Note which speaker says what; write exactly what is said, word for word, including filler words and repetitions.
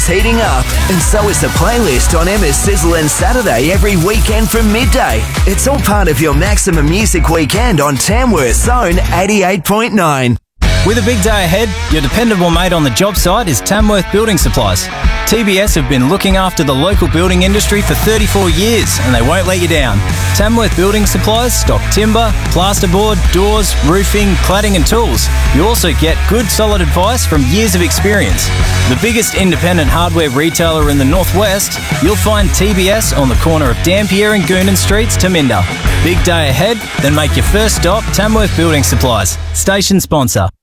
Speaker 1: weekend's heating up, and so is the playlist on Emma's Sizzle and Saturday every weekend from midday. It's all part of your maximum music weekend on Tamworth's own eighty-eight point nine.
Speaker 2: With a big day ahead, your dependable mate on the job site is Tamworth Building Supplies. T B S have been looking after the local building industry for thirty-four years, and they won't let you down. Tamworth Building Supplies stock timber, plasterboard, doors, roofing, cladding and tools. You also get good solid advice from years of experience. The biggest independent hardware retailer in the northwest, you'll find T B S on the corner of Dampier and Goonan Streets, Taminda. Big day ahead? Then make your first stop Tamworth Building Supplies. Station sponsor.